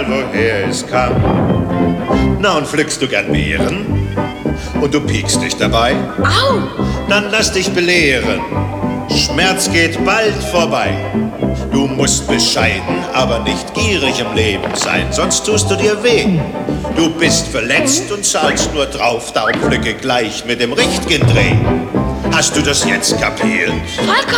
woher es kam. Na, und pflückst du gern Beeren? Und du piekst dich dabei? Au! Dann lass dich belehren. Schmerz geht bald vorbei. Du musst bescheiden, aber nicht gierig im Leben sein, sonst tust du dir weh. Du bist verletzt und zahlst nur drauf, darum pflücke gleich mit dem richtigen Dreh. Hast du das jetzt kapiert? Vollkommen!